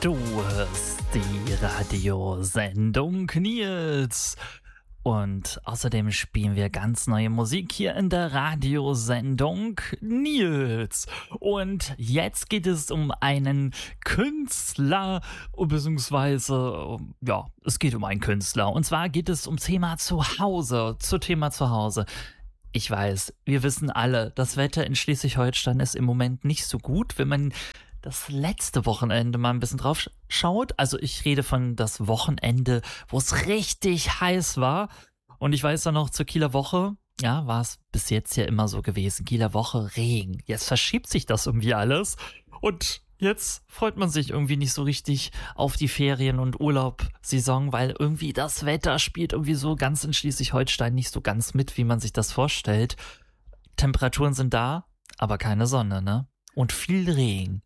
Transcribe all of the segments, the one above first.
Du hörst die Radiosendung Nils. Und außerdem spielen wir ganz neue Musik hier in der Radiosendung Nils. Und jetzt geht es um einen Künstler, beziehungsweise, ja, es geht um einen Künstler. Und zwar geht es um Thema Zuhause, zu Thema Zuhause. Ich weiß, wir wissen alle, das Wetter in Schleswig-Holstein ist im Moment nicht so gut, wenn man das letzte Wochenende mal ein bisschen drauf schaut. Also ich rede von das Wochenende, wo es richtig heiß war. Und ich weiß auch noch zur Kieler Woche, ja, war es bis jetzt ja immer so gewesen. Kieler Woche, Regen. Jetzt verschiebt sich das irgendwie alles. Und jetzt freut man sich irgendwie nicht so richtig auf die Ferien- und Urlaubssaison, weil irgendwie das Wetter spielt irgendwie so ganz in Schleswig-Holstein nicht so ganz mit, wie man sich das vorstellt. Temperaturen sind da, aber keine Sonne, ne? Und viel Regen.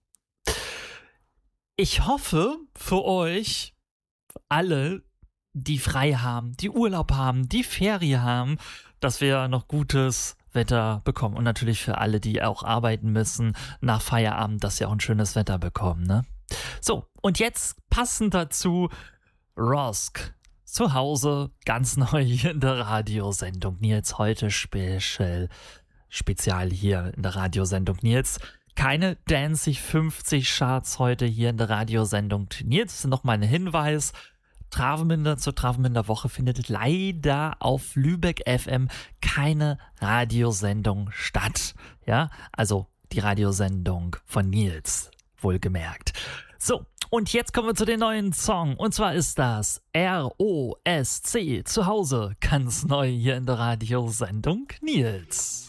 Ich hoffe für euch alle, die frei haben, die Urlaub haben, die Ferien haben, dass wir noch gutes Wetter bekommen. Und natürlich für alle, die auch arbeiten müssen, nach Feierabend, dass sie auch ein schönes Wetter bekommen, ne? So, und jetzt passend dazu Rosk. Zu Hause, ganz neu hier in der Radiosendung Nils. Heute spezial hier in der Radiosendung Nils. Keine Danzig 50 Charts heute hier in der Radiosendung Nils. Nochmal ein Hinweis. Travemünder zur Travemünder Woche findet leider auf Lübeck FM keine Radiosendung statt. Ja, also die Radiosendung von Nils, wohlgemerkt. So, und jetzt kommen wir zu dem neuen Song. Und zwar ist das ROSC, zu Hause, ganz neu hier in der Radiosendung Nils.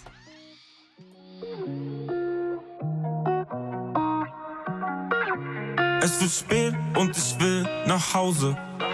Es wird spät und ich will nach Hause.